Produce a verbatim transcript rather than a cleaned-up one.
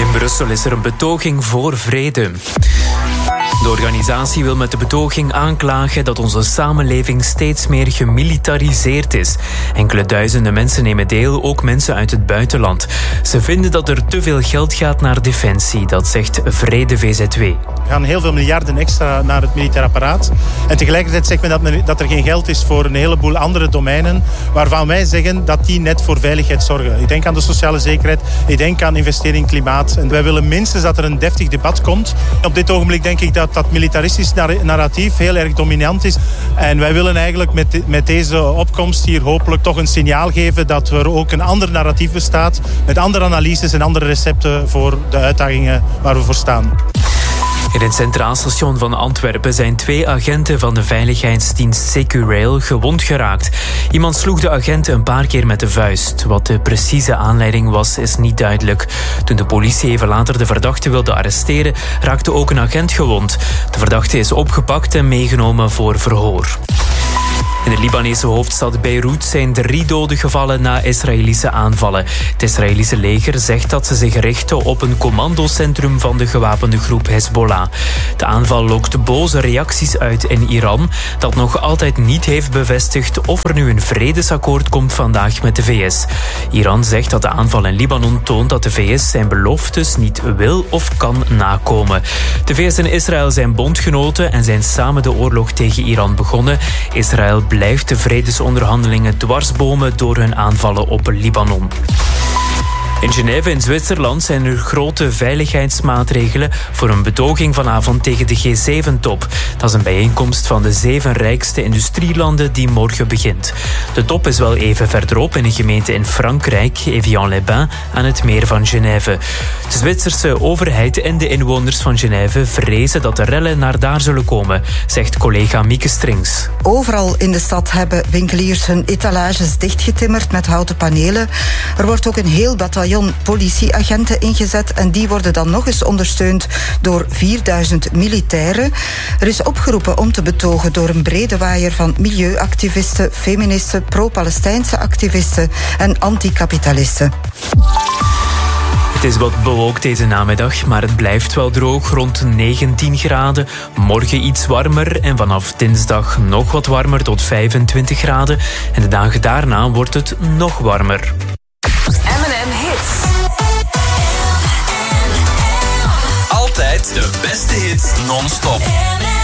In Brussel is er een betoging voor vrede. De organisatie wil met de betoging aanklagen dat onze samenleving steeds meer gemilitariseerd is. Enkele duizenden mensen nemen deel, ook mensen uit het buitenland. Ze vinden dat er te veel geld gaat naar defensie, dat zegt Vrede V Z W. Er gaan heel veel miljarden extra naar het militair apparaat. En tegelijkertijd zegt men dat, men dat er geen geld is voor een heleboel andere domeinen waarvan wij zeggen dat die net voor veiligheid zorgen. Ik denk aan de sociale zekerheid, ik denk aan investering in klimaat. En wij willen minstens dat er een deftig debat komt. Op dit ogenblik denk ik dat dat militaristisch narratief heel erg dominant is. En wij willen eigenlijk met, met deze opkomst hier hopelijk toch een signaal geven dat er ook een ander narratief bestaat met andere analyses en andere recepten voor de uitdagingen waar we voor staan. In het Centraal Station van Antwerpen zijn twee agenten van de veiligheidsdienst Securail gewond geraakt. Iemand sloeg de agent een paar keer met de vuist. Wat de precieze aanleiding was, is niet duidelijk. Toen de politie even later de verdachte wilde arresteren, raakte ook een agent gewond. De verdachte is opgepakt en meegenomen voor verhoor. In de Libanese hoofdstad Beirut zijn drie doden gevallen na Israëlische aanvallen. Het Israëlische leger zegt dat ze zich richten op een commandocentrum van de gewapende groep Hezbollah. De aanval lokt boze reacties uit in Iran, dat nog altijd niet heeft bevestigd of er nu een vredesakkoord komt vandaag met de V S. Iran zegt dat de aanval in Libanon toont dat de V S zijn beloftes niet wil of kan nakomen. De V S en Israël zijn bondgenoten en zijn samen de oorlog tegen Iran begonnen. Israël blijft de vredesonderhandelingen dwarsbomen door hun aanvallen op Libanon. In Genève in Zwitserland zijn er grote veiligheidsmaatregelen voor een betoging vanavond tegen de G zeven top. Dat is een bijeenkomst van de zeven rijkste industrielanden die morgen begint. De top is wel even verderop in een gemeente in Frankrijk, Evian-les-Bains, aan het meer van Genève. De Zwitserse overheid en de inwoners van Genève vrezen dat de rellen naar daar zullen komen, zegt collega Mieke Strings. Overal in de stad hebben winkeliers hun etalages dichtgetimmerd met houten panelen. Er wordt ook een heel bataljon politieagenten ingezet en die worden dan nog eens ondersteund door vierduizend militairen. Er is opgeroepen om te betogen door een brede waaier van milieuactivisten, feministen, pro-Palestijnse activisten en anticapitalisten. Het is wat bewolkt deze namiddag, maar het blijft wel droog, rond negentien graden. Morgen iets warmer en vanaf dinsdag nog wat warmer tot vijfentwintig graden. En de dagen daarna wordt het nog warmer. M en M Hits. Altijd de beste hits non-stop.